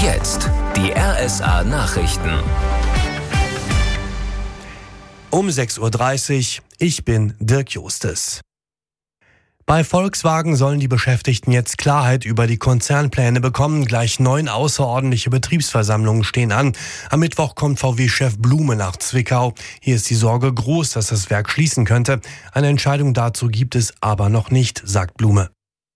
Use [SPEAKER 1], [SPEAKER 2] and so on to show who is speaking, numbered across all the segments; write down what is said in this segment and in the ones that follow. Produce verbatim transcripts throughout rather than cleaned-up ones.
[SPEAKER 1] Jetzt die R S A-Nachrichten.
[SPEAKER 2] Um sechs Uhr dreißig, ich bin Dirk Justes. Bei Volkswagen sollen die Beschäftigten jetzt Klarheit über die Konzernpläne bekommen. Gleich neun außerordentliche Betriebsversammlungen stehen an. Am Mittwoch kommt V W-Chef Blume nach Zwickau. Hier ist die Sorge groß, dass das Werk schließen könnte. Eine Entscheidung dazu gibt es aber noch nicht, sagt Blume.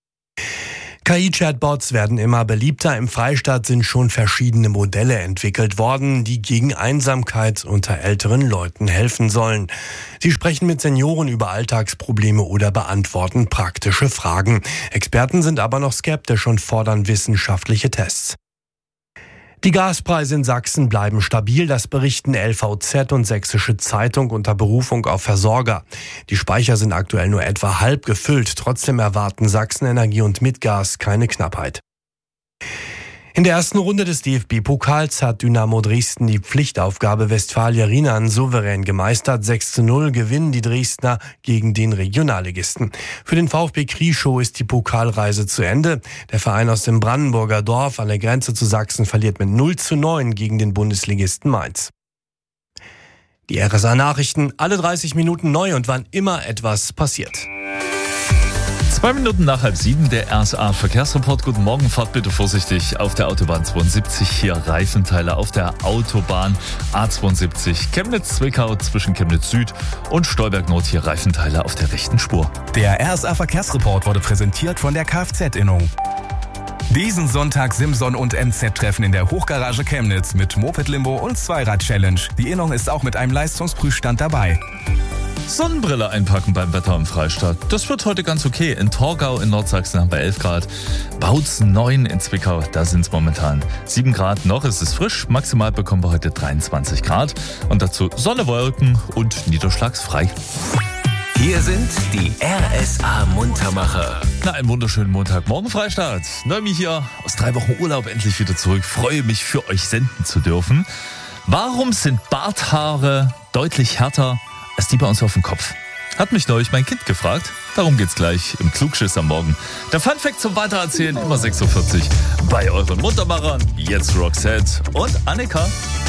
[SPEAKER 2] K I-Chatbots werden immer beliebter. Im Freistaat sind schon verschiedene Modelle entwickelt worden, die gegen Einsamkeit unter älteren Leuten helfen sollen. Sie sprechen mit Senioren über Alltagsprobleme oder beantworten praktische Fragen. Experten sind aber noch skeptisch und fordern wissenschaftliche Tests. Die Gaspreise in Sachsen bleiben stabil, das berichten L V Z und Sächsische Zeitung unter Berufung auf Versorger. Die Speicher sind aktuell nur etwa halb gefüllt, trotzdem erwarten Sachsen-Energie und Mitgas keine Knappheit. In der ersten Runde des D F B-Pokals hat Dynamo Dresden die Pflichtaufgabe Westfalia Rienan souverän gemeistert. sechs zu null gewinnen die Dresdner gegen den Regionalligisten. Für den VfB Krieschow ist die Pokalreise zu Ende. Der Verein aus dem Brandenburger Dorf an der Grenze zu Sachsen verliert mit null zu neun gegen den Bundesligisten Mainz. Die R S A-Nachrichten, alle dreißig Minuten neu und wann immer etwas passiert.
[SPEAKER 3] Zwei Minuten nach halb sieben, der R S A-Verkehrsreport. Guten Morgen, fahrt bitte vorsichtig auf der Autobahn zweiundsiebzig. Hier Reifenteile auf der Autobahn A zweiundsiebzig. Chemnitz-Zwickau zwischen Chemnitz Süd und Stolberg Nord. Hier Reifenteile auf der rechten Spur.
[SPEAKER 4] Der R S A-Verkehrsreport wurde präsentiert von der Kfz-Innung. Diesen Sonntag Simson und M Z-Treffen in der Hochgarage Chemnitz mit Moped-Limbo und Zweirad-Challenge. Die Innung ist auch mit einem Leistungsprüfstand dabei.
[SPEAKER 3] Sonnenbrille einpacken beim Wetter im Freistaat. Das wird heute ganz okay. In Torgau in Nordsachsen haben wir elf Grad. Bautzen neun in Zwickau, da sind es momentan sieben Grad. Noch ist es frisch. Maximal bekommen wir heute dreiundzwanzig Grad. Und dazu Sonne, Wolken und niederschlagsfrei.
[SPEAKER 1] Hier sind die R S A-Muntermacher.
[SPEAKER 3] Na, einen wunderschönen Montagmorgen, Freistaat. Neumi hier aus drei Wochen Urlaub endlich wieder zurück. Freue mich, für euch senden zu dürfen. Warum sind Barthaare deutlich härter als die bei uns auf dem Kopf? Hat mich neulich mein Kind gefragt. Darum geht's gleich im Klugschiss am Morgen. Der Funfact zum Weitererzählen, immer sechs Uhr vierzig bei euren Muntermachern. Jetzt Roxette und Annika.